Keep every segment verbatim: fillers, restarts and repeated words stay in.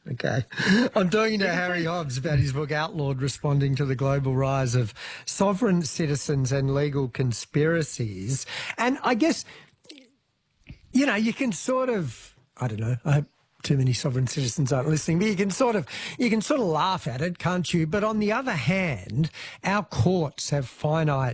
Okay. I'm talking to Harry Hobbs about his book Outlawed, Responding to the Global Rise of Sovereign Citizens and Legal Conspiracies. And I guess, you know, you can sort of, I don't know, I hope too many sovereign citizens aren't listening, but you can sort of, you can sort of laugh at it, can't you? But on the other hand, our courts have finite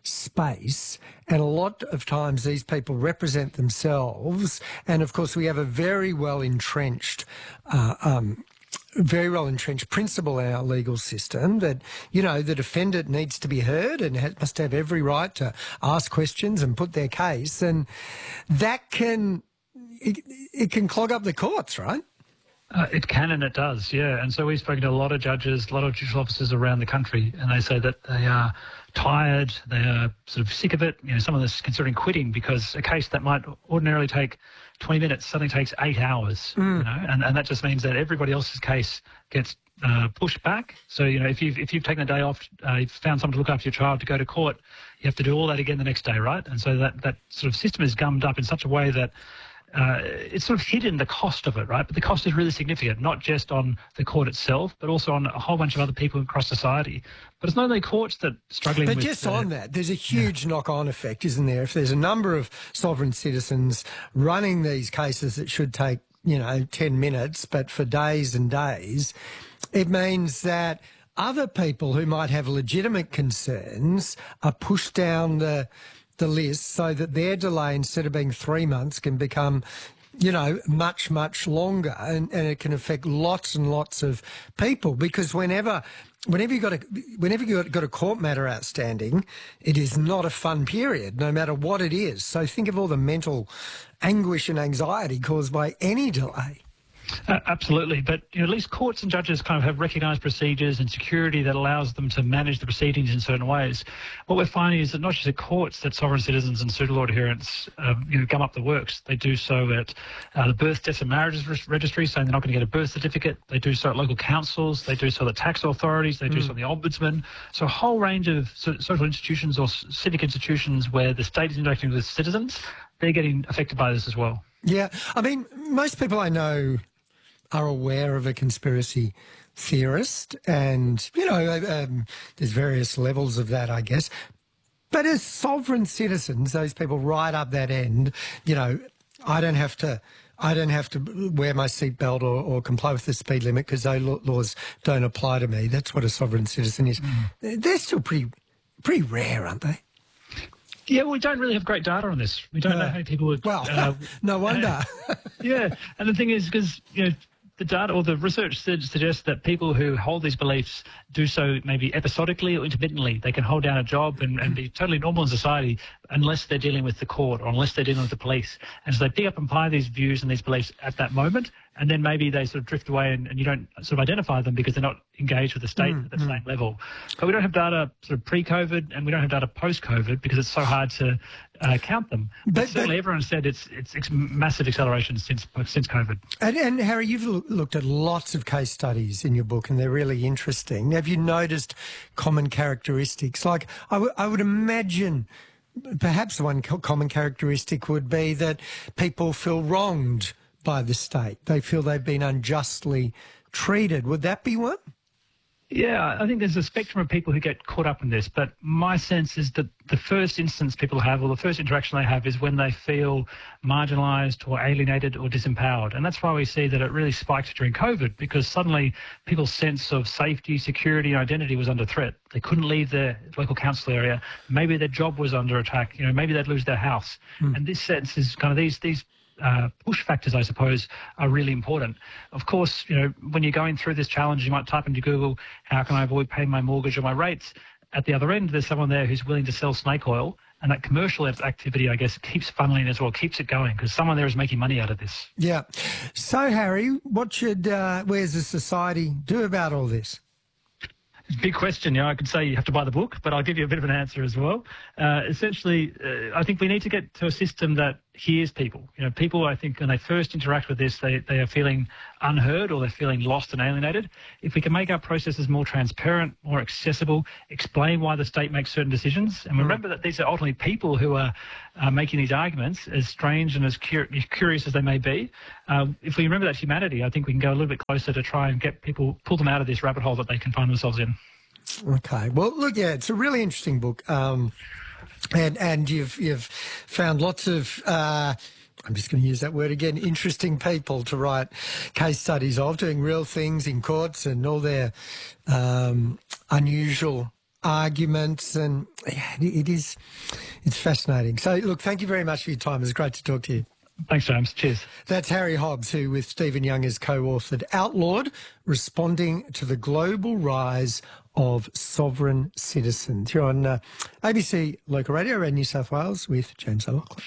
space, and a lot of times these people represent themselves, and of course we have a very well entrenched uh, um, very well entrenched principle in our legal system that, you know, the defendant needs to be heard and has, must have every right to ask questions and put their case, and that can it, it can clog up the courts, right? Uh, it can and it does, yeah. And so we've spoken to a lot of judges, a lot of judicial officers around the country, and they say that they are tired, they are sort of sick of it. You know, some of them are considering quitting because a case that might ordinarily take twenty minutes suddenly takes eight hours, mm. you know, and, and that just means that everybody else's case gets uh, pushed back. So, you know, if you've, if you've taken a day off, uh, you've found someone to look after your child to go to court, you have to do all that again the next day, right? And so that, that sort of system is gummed up in such a way that Uh, it's sort of hidden the cost of it, right? But the cost is really significant, not just on the court itself, but also on a whole bunch of other people across society. But it's not only courts that are struggling but with... But just uh, on that, there's a huge yeah. knock-on effect, isn't there? If there's a number of sovereign citizens running these cases that should take, you know, ten minutes, but for days and days, it means that other people who might have legitimate concerns are pushed down the... the list so that their delay, instead of being three months, can become, you know, much, much longer, and, and it can affect lots and lots of people, because whenever whenever you've got a, whenever you've got a court matter outstanding, it is not a fun period, no matter what it is. So think of all the mental anguish and anxiety caused by any delay. Uh, absolutely, but you know, at least courts and judges kind of have recognised procedures and security that allows them to manage the proceedings in certain ways. What we're finding is that not just at courts that sovereign citizens and pseudo law adherents um, you know, gum up the works. They do so at uh, the birth, deaths and marriages registry, saying they're not going to get a birth certificate. They do so at local councils. They do so at tax authorities. They mm. do so at the ombudsman. So a whole range of so social institutions or civic institutions where the state is interacting with citizens, they're getting affected by this as well. Yeah, I mean, most people I know are aware of a conspiracy theorist, and, you know, um, there's various levels of that, I guess. But as sovereign citizens, those people right up that end, you know, I don't have to, I don't have to wear my seatbelt or, or comply with the speed limit because those laws don't apply to me. That's what a sovereign citizen is. Mm. They're still pretty, pretty rare, aren't they? Yeah, we don't really have great data on this. We don't uh, know how many people would... Well, uh, no wonder. Uh, yeah, and the thing is, because, you know, the data or the research suggests that people who hold these beliefs do so maybe episodically or intermittently. They can hold down a job and, and be totally normal in society unless they're dealing with the court or unless they're dealing with the police. And so they pick up and apply these views and these beliefs at that moment, and then maybe they sort of drift away and, and you don't sort of identify them because they're not engaged with the state mm, at the mm. same level. But we don't have data sort of pre-COVID and we don't have data post-COVID because it's so hard to uh, count them. But, but certainly but, everyone said it's, it's it's massive acceleration since since COVID. And, and Harry, you've lo looked at lots of case studies in your book and they're really interesting. Have you noticed common characteristics? Like I, w I would imagine perhaps one co common characteristic would be that people feel wronged by the state. They feel they've been unjustly treated. Would that be one? Yeah, I think there's a spectrum of people who get caught up in this, but my sense is that the first instance people have, or the first interaction they have, is when they feel marginalised or alienated or disempowered. And that's why we see that it really spiked during COVID, because suddenly people's sense of safety, security and identity was under threat. They couldn't leave their local council area. Maybe their job was under attack. You know, maybe they'd lose their house. Mm. And this sense is kind of these... these Uh, push factors, I suppose, are really important. Of course, you know, when you're going through this challenge, you might type into Google, how can I avoid paying my mortgage or my rates? At the other end, there's someone there who's willing to sell snake oil, and that commercial activity, I guess, keeps funneling as well, keeps it going, because someone there is making money out of this. Yeah. So, Harry, what should, uh, where's the society do about all this? Big question. You know, I could say you have to buy the book, but I'll give you a bit of an answer as well. Uh, essentially, uh, I think we need to get to a system that hears people. You know, people, I think, when they first interact with this, they, they are feeling unheard or they're feeling lost and alienated. If we can make our processes more transparent, more accessible, explain why the state makes certain decisions, and remember that these are ultimately people who are uh, making these arguments, as strange and as cur- curious as they may be, uh, if we remember that humanity, I think we can go a little bit closer to try and get people, pull them out of this rabbit hole that they can find themselves in. Okay. Well, look, yeah, it's a really interesting book. Um, and and you've you've found lots of, uh, I'm just going to use that word again, interesting people to write case studies of, doing real things in courts and all their um, unusual arguments. And yeah, it, it is, it's fascinating. So, look, thank you very much for your time. It was great to talk to you. Thanks, James. Cheers. That's Harry Hobbs, who with Stephen Young has co-authored Outlawed, Responding to the Global Rise of Sovereign Citizens. You're on uh, A B C Local Radio around New South Wales with James O'Loughlin.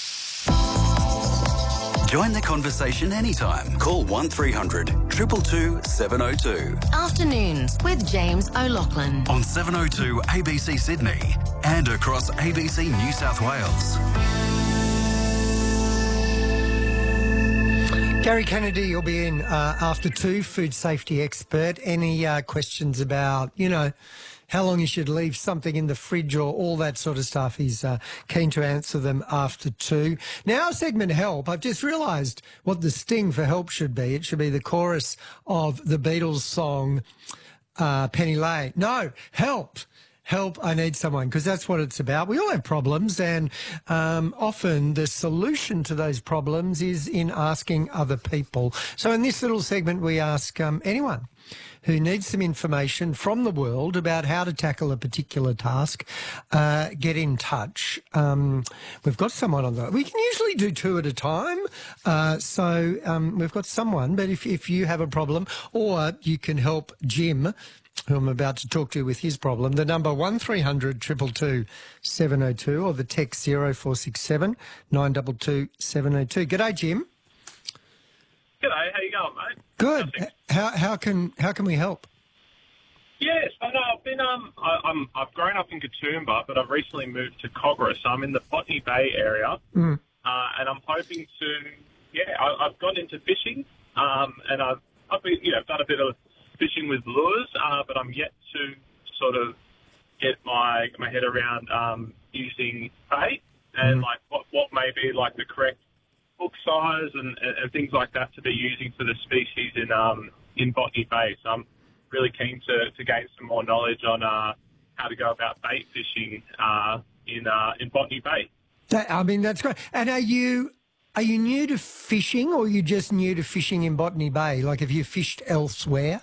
Join the conversation anytime. Call one three hundred two two two seven oh two. Afternoons with James O'Loughlin. On seven oh two A B C Sydney and across A B C New South Wales. Gary Kennedy will be in uh, after two, food safety expert. Any uh, questions about, you know, how long you should leave something in the fridge or all that sort of stuff, he's uh, keen to answer them after two. Now, segment Help, I've just realised what the sting for Help should be. It should be the chorus of the Beatles song, uh, Penny Lane. No, Help. Help, I need someone, because that's what it's about. We all have problems, and um, often the solution to those problems is in asking other people. So in this little segment, we ask um, anyone who needs some information from the world about how to tackle a particular task, uh, get in touch. Um, we've got someone on the... We can usually do two at a time, uh, so um, we've got someone, but if, if you have a problem, or you can help Jim, who I'm about to talk to with his problem, the number one three hundred two two two seven oh two or the text zero four six seven nine two two seven oh two. G'day, Jim. G'day, how you going, mate? Good. Nothing. How how can how can we help? Yes, I know. I've been um, I, I'm I've grown up in Katoomba, but I've recently moved to Cogra, so I'm in the Botany Bay area, Mm. uh, and I'm hoping to, yeah, I, I've gone into fishing, um, and I've I've been, you know, done a bit of fishing with lures, uh, but I'm yet to sort of get my my head around um, using bait and Mm. like what what may be like the correct hook size and, and, and things like that to be using for the species in um in Botany Bay. So I'm really keen to, to gain some more knowledge on uh, how to go about bait fishing uh, in uh, in Botany Bay. That, I mean, that's great. And are you are you new to fishing, or are you just new to fishing in Botany Bay? Like, have you fished elsewhere?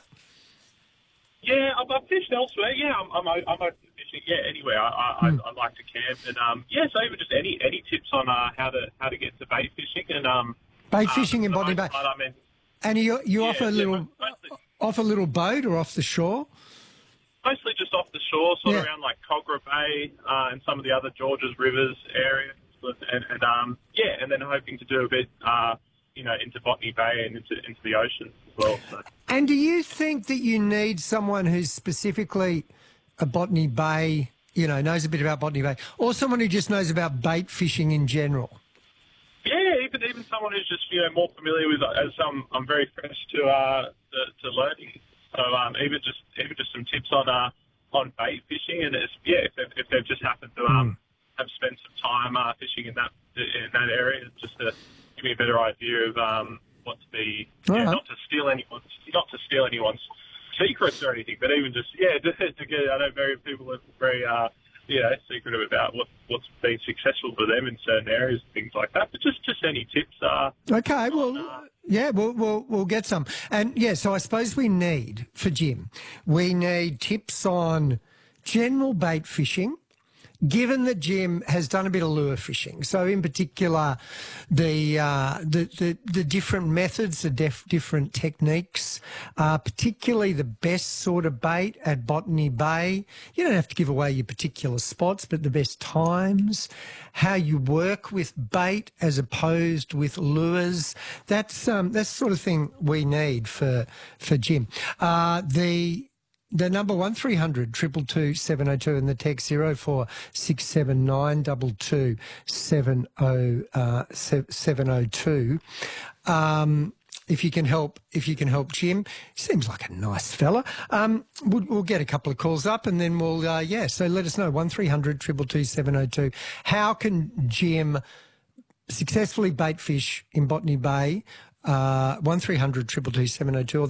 Yeah, I've, I've fished elsewhere. Yeah, I'm I'm, I'm open to fishing. Yeah, anywhere. I I, Mm. I, I like to camp, and um yeah. So even just any any tips on uh, how to how to get to bait fishing and um Bait um, fishing in for the Botany Bay. most part, I mean, And you you yeah, off a yeah, little mostly, off a little boat or off the shore? mostly just off the shore, sort of Yeah. around like Cogra Bay uh, and some of the other Georges Rivers areas, and, and um yeah, and then hoping to do a bit uh you know into Botany Bay and into into the ocean as well. So. And do you think that you need someone who's specifically a Botany Bay, you know, knows a bit about Botany Bay, or someone who just knows about bait fishing in general? Yeah, even even someone who's just you know more familiar with, as um, I'm very fresh to uh to, to learning. So um even just even just some tips on uh on bait fishing, and it's, yeah if they've, if they've just happened to um have spent some time uh, fishing in that in that area, just to give me a better idea of um what to be yeah, Alright. not to steal anyone's not to steal anyone's secrets or anything, but even just yeah to, to get I know very people are very uh you know secretive about what what's been successful for them in certain areas and things like that. But just just any tips uh Okay, well, yeah, we'll, we'll, we'll get some. And, yeah, so I suppose we need, for Jim, we need tips on general bait fishing, given that Jim has done a bit of lure fishing. So, in particular, the uh, the, the the different methods, the def- different techniques, uh, particularly the best sort of bait at Botany Bay. You don't have to give away your particular spots, but the best times, how you work with bait as opposed with lures. That's um, that's the sort of thing we need for for Jim. Uh, the the number one three hundred two two two seven oh two and the text zero four six seven nine two two seven oh two. Um, if you can help, if you can help Jim, seems like a nice fella. Um, we'll, we'll get a couple of calls up and then we'll, uh, yeah. So let us know one three hundred two two two seven oh two. How can Jim successfully bait fish in Botany Bay? Uh, one three hundred two two two seven oh two or the